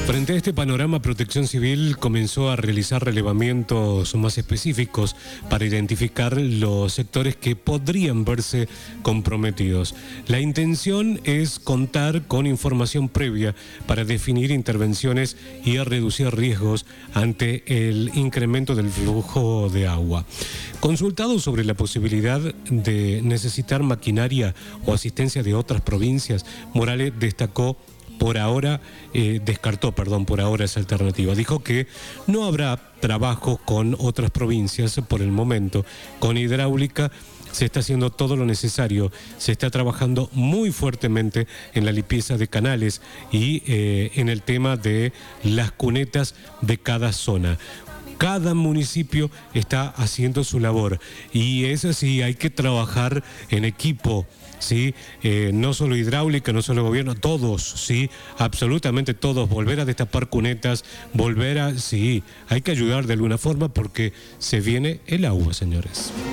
Frente a este panorama, Protección Civil comenzó a realizar relevamientos más específicos para identificar los sectores que podrían verse comprometidos. La intención es contar con información previa para definir intervenciones y reducir riesgos ante el incremento del flujo de agua. Consultado sobre la posibilidad de necesitar maquinaria o asistencia de otras provincias, Morales descartó por ahora esa alternativa. Dijo que no habrá trabajo con otras provincias por el momento. Con hidráulica se está haciendo todo lo necesario, se está trabajando muy fuertemente en la limpieza de canales y en el tema de las cunetas de cada zona. Cada municipio está haciendo su labor y es así, hay que trabajar en equipo, ¿sí? No solo hidráulica, no solo gobierno, todos, ¿sí? Absolutamente todos, volver a destapar cunetas, sí, hay que ayudar de alguna forma porque se viene el agua, señores.